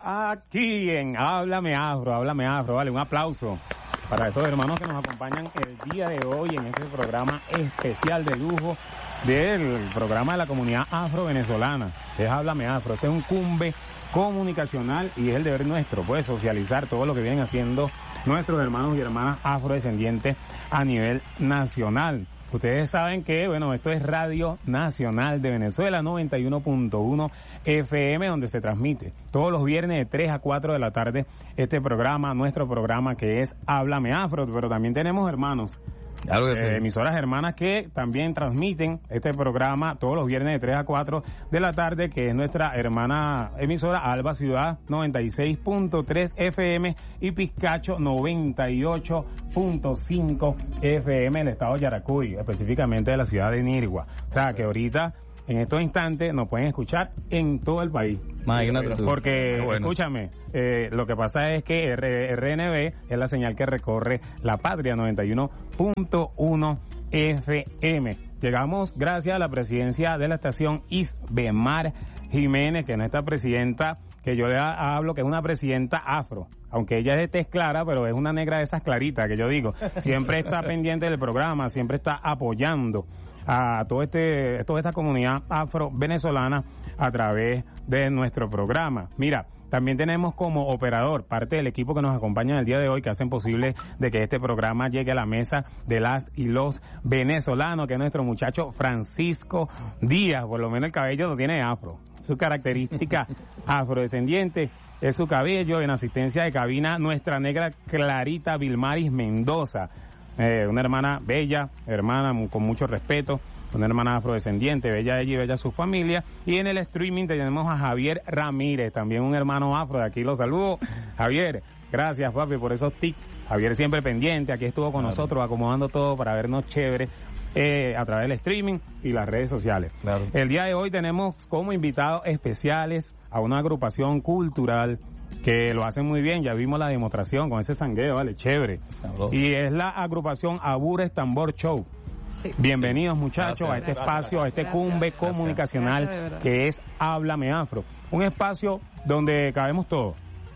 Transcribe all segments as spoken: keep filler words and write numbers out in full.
aquí en Háblame Afro, Háblame Afro, vale, un aplauso para estos hermanos que nos acompañan el día de hoy en este programa especial de lujo del programa de la comunidad afro-venezolana, es Háblame Afro. Este es un cumbe comunicacional y es el deber nuestro, pues, socializar todo lo que vienen haciendo nuestros hermanos y hermanas afrodescendientes a nivel nacional. Ustedes saben que, bueno, esto es Radio Nacional de Venezuela, noventa y uno punto uno F M, donde se transmite todos los viernes de tres a cuatro de la tarde este programa, nuestro programa que es Háblame Afro, pero también tenemos hermanos, claro que sí. eh, emisoras hermanas que también transmiten este programa todos los viernes de tres a cuatro de la tarde, que es nuestra hermana emisora Alba Ciudad noventa y seis punto tres F M y Piscacho noventa y ocho punto cinco F M, el estado de Yaracuy, específicamente de la ciudad de Nirgua. O sea que ahorita, en estos instantes, nos pueden escuchar en todo el país. Imagínate tú. Porque, bueno, escúchame, eh, lo que pasa es que R N B es la señal que recorre la patria, noventa y uno punto uno F M. Llegamos gracias a la presidencia de la estación Isbemar Jiménez, que es nuestra presidenta, que yo le hablo que es una presidenta afro, aunque ella es de tez clara, pero es una negra de esas claritas que yo digo, siempre está pendiente del programa, siempre está apoyando a todo este, toda esta comunidad afro-venezolana a través de nuestro programa. Mira, también tenemos como operador parte del equipo que nos acompaña en el día de hoy, que hacen posible de que este programa llegue a la mesa de las y los venezolanos, que es nuestro muchacho Francisco Díaz, por lo menos el cabello lo tiene afro, su característica afrodescendiente es su cabello. En asistencia de cabina, nuestra negra Clarita Vilmaris Mendoza, eh, una hermana bella, hermana con mucho respeto, una hermana afrodescendiente, bella ella y bella su familia. Y en el streaming tenemos a Javier Ramírez, también un hermano afro, de aquí lo saludo. Javier, gracias papi por esos tips. Javier siempre pendiente, aquí estuvo con claro. nosotros acomodando todo para vernos chévere eh, a través del streaming y las redes sociales. Claro. El día de hoy tenemos como invitados especiales a una agrupación cultural que lo hacen muy bien, ya vimos la demostración con ese sangueo, vale, chévere. Sabroso. Y es la agrupación Abures Tambor Show. Sí, Bienvenidos sí. muchachos gracias, a este gracias, espacio, gracias, a este gracias, cumbe gracias, comunicacional gracias, que es Háblame Afro. Un espacio donde cabemos todos.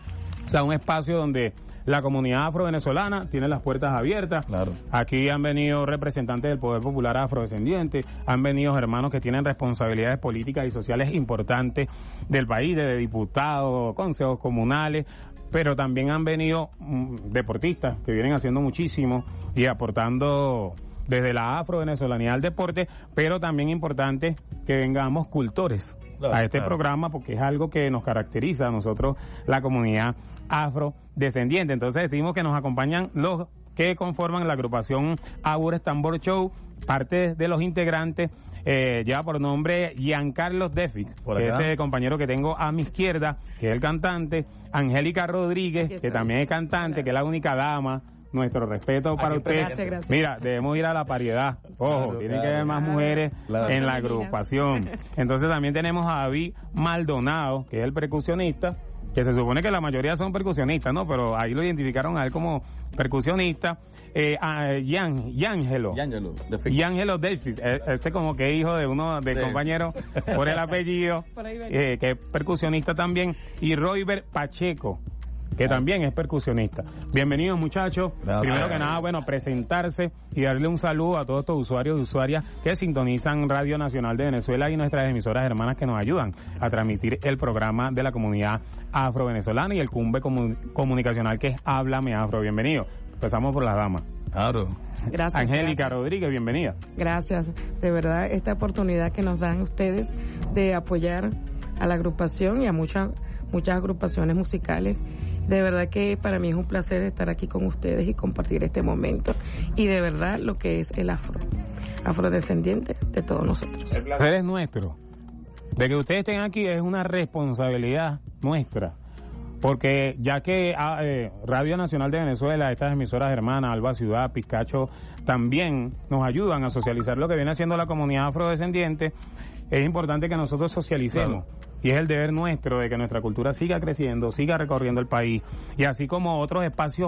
O sea, un espacio donde la comunidad afro-venezolana tiene las puertas abiertas. Claro. Aquí han venido representantes del Poder Popular afrodescendiente, han venido hermanos que tienen responsabilidades políticas y sociales importantes del país, desde diputados, consejos comunales, pero también han venido mm, deportistas que vienen haciendo muchísimo y aportando desde la afro-venezolanidad al deporte, pero también importante que vengamos cultores claro, a este claro. programa, porque es algo que nos caracteriza a nosotros, la comunidad afrodescendiente. Entonces decimos que nos acompañan los que conforman la agrupación Abures Tambor Show. Parte de los integrantes eh, lleva por nombre Giancarlo Defix, que es el compañero que tengo a mi izquierda, que es el cantante. Angélica Rodríguez, que también es cantante, que es la única dama. Nuestro respeto para usted. Gracias, gracias. Mira, debemos ir a la paridad. Ojo, claro, tienen claro, que haber más mujeres claro. en la agrupación. Entonces también tenemos a David Maldonado, que es el percusionista, que se supone que la mayoría son percusionistas, ¿no? Pero ahí lo identificaron a él como percusionista. Eh, a Gian, Giangelo. Giangelo Delphi. Este como que hijo de uno del sí. compañero por el apellido, eh, que es percusionista también. Y Royber Pacheco, que también es percusionista. Bienvenidos muchachos. Gracias. Primero que nada, bueno, presentarse y darle un saludo a todos estos usuarios y usuarias que sintonizan Radio Nacional de Venezuela y nuestras emisoras hermanas que nos ayudan a transmitir el programa de la comunidad afro-venezolana y el cumbe comun- comunicacional que es Háblame Afro. Bienvenido. Empezamos por las damas. Claro. Gracias. Angélica gracias. Rodríguez, bienvenida. Gracias. De verdad, esta oportunidad que nos dan ustedes de apoyar a la agrupación y a muchas muchas agrupaciones musicales. De verdad que para mí es un placer estar aquí con ustedes y compartir este momento y de verdad lo que es el afro, afrodescendiente de todos nosotros. El placer es nuestro. De que ustedes estén aquí es una responsabilidad nuestra, porque ya que eh, Radio Nacional de Venezuela, estas emisoras hermanas, Alba Ciudad, Piscacho, también nos ayudan a socializar lo que viene haciendo la comunidad afrodescendiente, es importante que nosotros socialicemos. Claro. Y es el deber nuestro de que nuestra cultura siga creciendo, siga recorriendo el país. Y así como otros espacios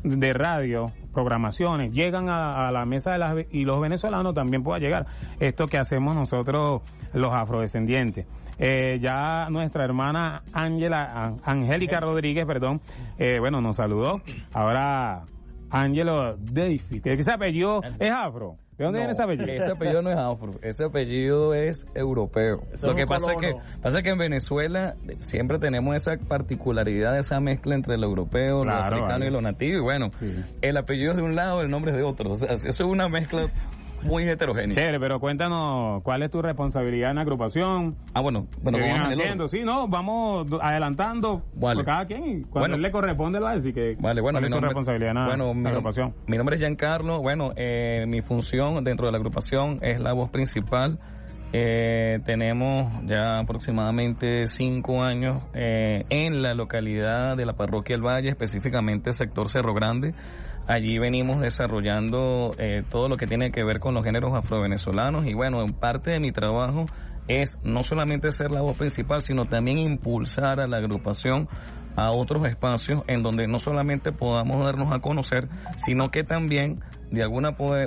de radio, programaciones, llegan a, a la mesa de las y los venezolanos también pueda llegar esto que hacemos nosotros los afrodescendientes. Eh, ya nuestra hermana Ángela, Angélica Rodríguez, perdón, eh, bueno, nos saludó. Ahora, Ángelo David, que ese apellido es afro. ¿De dónde no, viene ese apellido? Ese apellido no es afro, ese apellido es europeo. Eso lo que es pasa es, que, pasa es que en Venezuela siempre tenemos esa particularidad, esa mezcla entre lo europeo, claro, lo africano vale. y lo nativo. Y bueno, sí. El apellido es de un lado, el nombre es de otro. O sea, eso es una mezcla muy heterogénea. Chévere, pero cuéntanos, ¿cuál es tu responsabilidad en la agrupación? Ah, bueno, bueno, ¿qué vamos vienen haciendo? Sí, no, vamos adelantando vale. por cada quien. Cuando bueno, él le corresponde, lo va a decir que vale, bueno, ¿cuál es tu nombre, responsabilidad en la, bueno, la mi, agrupación? Mi nombre es Giancarlo. Bueno, eh, mi función dentro de la agrupación es la voz principal. Eh, tenemos ya aproximadamente cinco años eh, en la localidad de la Parroquia El Valle, específicamente el sector Cerro Grande. Allí venimos desarrollando eh, todo lo que tiene que ver con los géneros afrovenezolanos y bueno, en parte de mi trabajo es no solamente ser la voz principal, sino también impulsar a la agrupación a otros espacios en donde no solamente podamos darnos a conocer, sino que también de alguna